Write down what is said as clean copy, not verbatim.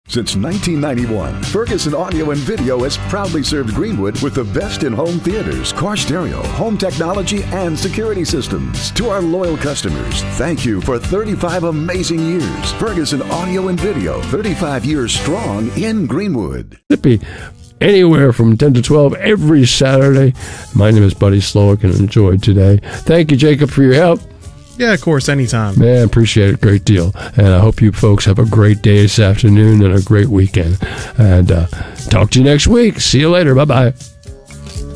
Since 1991, Ferguson Audio and Video has proudly served Greenwood with the best in home theaters, car stereo, home technology, and security systems. To our loyal customers, thank you for 35 amazing years. Ferguson Audio and Video, 35 years strong in Greenwood. Anywhere from 10 to 12 every Saturday. My name is Buddy Slowick, and enjoyed today. Thank you, Jacob, for your help. Yeah, of course, anytime. Man, appreciate it a great deal. And I hope you folks have a great day this afternoon and a great weekend. And talk to you next week. See you later. Bye-bye.